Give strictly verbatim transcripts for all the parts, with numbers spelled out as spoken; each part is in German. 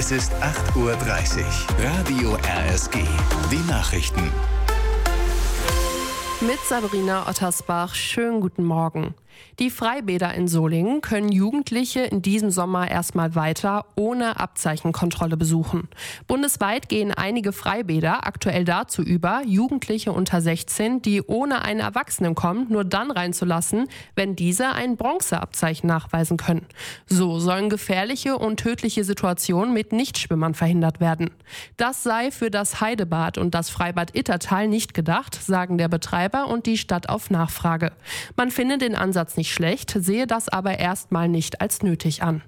Es ist acht Uhr dreißig. Radio R S G. Die Nachrichten. Mit Sabrina Ottersbach. Schönen guten Morgen. Die Freibäder in Solingen können Jugendliche in diesem Sommer erstmal weiter ohne Abzeichenkontrolle besuchen. Bundesweit gehen einige Freibäder aktuell dazu über, Jugendliche unter sechzehn, die ohne einen Erwachsenen kommen, nur dann reinzulassen, wenn diese ein Bronzeabzeichen nachweisen können. So sollen gefährliche und tödliche Situationen mit Nichtschwimmern verhindert werden. Das sei für das Heidebad und das Freibad Ittertal nicht gedacht, sagen der Betreiber und die Stadt auf Nachfrage. Man findet den Ansatz nicht schlecht, sehe das aber erstmal nicht als nötig an.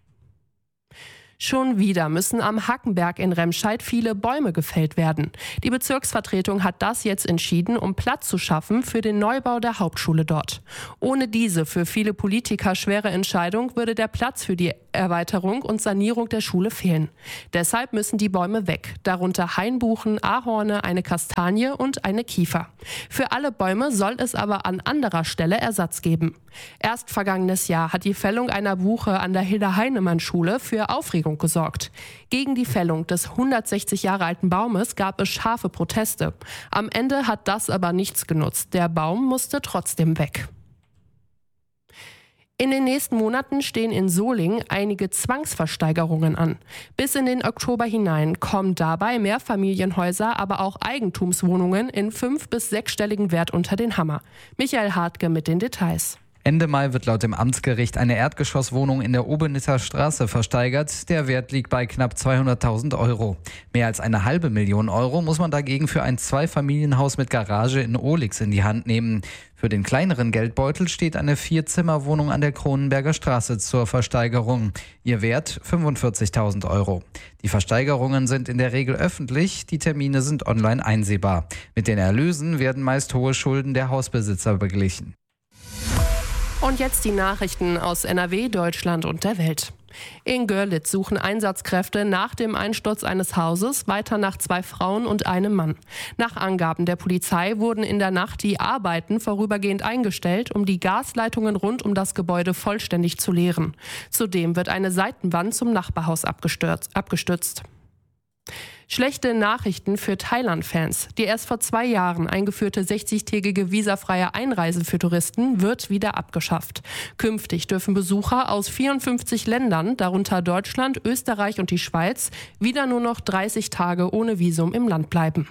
Schon wieder müssen am Hackenberg in Remscheid viele Bäume gefällt werden. Die Bezirksvertretung hat das jetzt entschieden, um Platz zu schaffen für den Neubau der Hauptschule dort. Ohne diese für viele Politiker schwere Entscheidung würde der Platz für die Erweiterung und Sanierung der Schule fehlen. Deshalb müssen die Bäume weg, darunter Hainbuchen, Ahorne, eine Kastanie und eine Kiefer. Für alle Bäume soll es aber an anderer Stelle Ersatz geben. Erst vergangenes Jahr hat die Fällung einer Buche an der Hilde-Heinemann-Schule für Aufregung gesorgt. Gegen die Fällung des hundertsechzig Jahre alten Baumes gab es scharfe Proteste. Am Ende hat das aber nichts genutzt. Der Baum musste trotzdem weg. In den nächsten Monaten stehen in Solingen einige Zwangsversteigerungen an. Bis in den Oktober hinein kommen dabei Mehrfamilienhäuser, aber auch Eigentumswohnungen in fünf- bis sechsstelligen Wert unter den Hammer. Michael Hartke mit den Details. Ende Mai wird laut dem Amtsgericht eine Erdgeschosswohnung in der Obenisser Straße versteigert. Der Wert liegt bei knapp zweihunderttausend Euro. Mehr als eine halbe Million Euro muss man dagegen für ein Zweifamilienhaus mit Garage in Ohlix in die Hand nehmen. Für den kleineren Geldbeutel steht eine Vierzimmerwohnung an der Kronenberger Straße zur Versteigerung. Ihr Wert fünfundvierzigtausend Euro. Die Versteigerungen sind in der Regel öffentlich, die Termine sind online einsehbar. Mit den Erlösen werden meist hohe Schulden der Hausbesitzer beglichen. Und jetzt die Nachrichten aus N R W, Deutschland und der Welt. In Görlitz suchen Einsatzkräfte nach dem Einsturz eines Hauses weiter nach zwei Frauen und einem Mann. Nach Angaben der Polizei wurden in der Nacht die Arbeiten vorübergehend eingestellt, um die Gasleitungen rund um das Gebäude vollständig zu leeren. Zudem wird eine Seitenwand zum Nachbarhaus abgestürzt. abgestützt. Schlechte Nachrichten für Thailand-Fans. Die erst vor zwei Jahren eingeführte sechzigtägige visafreie Einreise für Touristen wird wieder abgeschafft. Künftig dürfen Besucher aus vierundfünfzig Ländern, darunter Deutschland, Österreich und die Schweiz, wieder nur noch dreißig Tage ohne Visum im Land bleiben.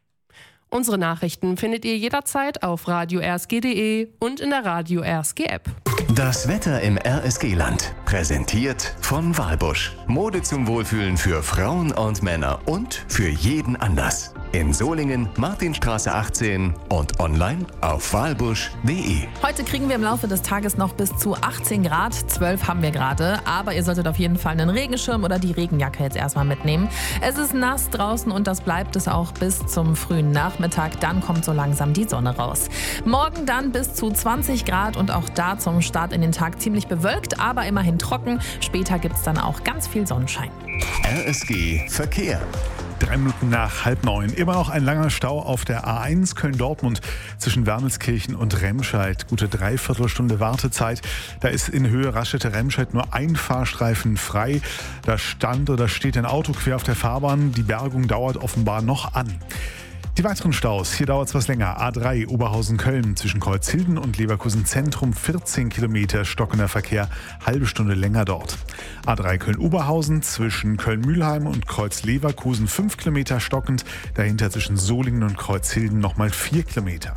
Unsere Nachrichten findet ihr jederzeit auf radio r s g punkt d e und in der Radio R S G App. Das Wetter im R S G-Land. Präsentiert von Walbusch. Mode zum Wohlfühlen für Frauen und Männer und für jeden Anlass. In Solingen, Martinstraße achtzehn und online auf walbusch punkt d e. Heute kriegen wir im Laufe des Tages noch bis zu achtzehn Grad. zwölf haben wir gerade. Aber ihr solltet auf jeden Fall einen Regenschirm oder die Regenjacke jetzt erstmal mitnehmen. Es ist nass draußen und das bleibt es auch bis zum frühen Nachmittag. Dann kommt so langsam die Sonne raus. Morgen dann bis zu zwanzig Grad und auch da zum Start in den Tag ziemlich bewölkt, aber immerhin trocken. Später gibt es dann auch ganz viel Sonnenschein. R S G Verkehr. Drei Minuten nach halb neun. Immer noch ein langer Stau auf der A eins Köln-Dortmund zwischen Wermelskirchen und Remscheid. Gute Dreiviertelstunde Wartezeit. Da ist in Höhe Raststätte-Remscheid nur ein Fahrstreifen frei. Da stand oder steht ein Auto quer auf der Fahrbahn. Die Bergung dauert offenbar noch an. Die weiteren Staus, hier dauert es was länger. A drei Oberhausen-Köln zwischen Kreuzhilden und Leverkusen Zentrum vierzehn Kilometer stockender Verkehr, halbe Stunde länger dort. A drei Köln-Oberhausen zwischen Köln-Mühlheim und Kreuz-Leverkusen fünf Kilometer stockend, dahinter zwischen Solingen und Kreuzhilden nochmal vier Kilometer.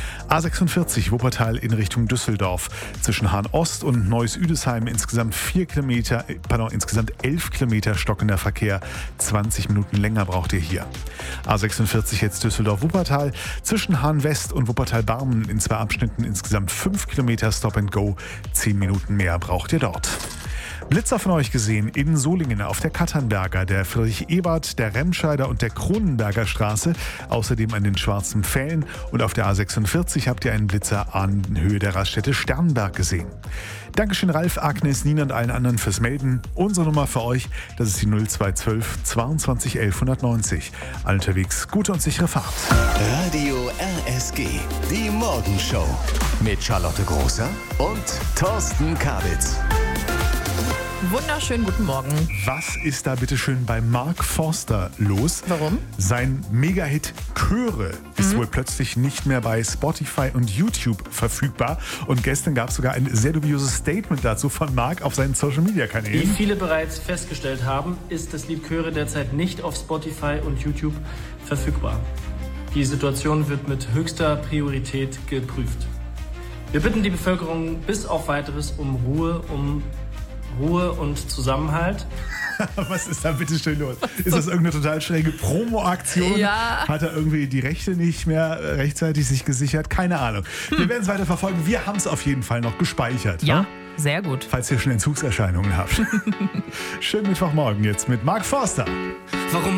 A sechsundvierzig Wuppertal in Richtung Düsseldorf. Zwischen Hahn-Ost und Neuss-Üdesheim insgesamt vier Kilometer, pardon, insgesamt elf Kilometer stockender Verkehr. zwanzig Minuten länger braucht ihr hier. A sechsundvierzig jetzt Düsseldorf-Wuppertal. Zwischen Hahn-West und Wuppertal-Barmen in zwei Abschnitten insgesamt fünf Kilometer Stop and Go. zehn Minuten mehr braucht ihr dort. Blitzer von euch gesehen in Solingen auf der Katternberger, der Friedrich-Ebert, der Remscheider und der Kronenberger Straße. Außerdem an den Schwarzen Pfählen und auf der A sechsundvierzig habt ihr einen Blitzer an Höhe der Raststätte Sternberg gesehen. Dankeschön Ralf, Agnes, Nina und allen anderen fürs Melden. Unsere Nummer für euch, das ist die null zwei eins zwei zweiundzwanzig elf neunzig. All unterwegs, gute und sichere Fahrt. Radio R S G, die Morgenshow mit Charlotte Großer und Thorsten Kabitz. Wunderschönen guten Morgen. Was ist da bitte schön bei Mark Forster los? Warum? Sein Mega-Hit Chöre ist mhm. wohl plötzlich nicht mehr bei Spotify und YouTube verfügbar. Und gestern gab es sogar ein sehr dubioses Statement dazu von Mark auf seinen Social-Media-Kanälen. Wie viele bereits festgestellt haben, ist das Lied Chöre derzeit nicht auf Spotify und YouTube verfügbar. Die Situation wird mit höchster Priorität geprüft. Wir bitten die Bevölkerung bis auf Weiteres um Ruhe, um Ruhe und Zusammenhalt. Was ist da bitte schön los? Ist das irgendeine total schräge Promo-Aktion? Ja. Hat er irgendwie die Rechte nicht mehr rechtzeitig sich gesichert? Keine Ahnung. Hm. Wir werden es weiter verfolgen. Wir haben es auf jeden Fall noch gespeichert. Ja, ne? Sehr gut. Falls ihr schon Entzugserscheinungen habt. Schönen Mittwochmorgen jetzt mit Mark Forster. Warum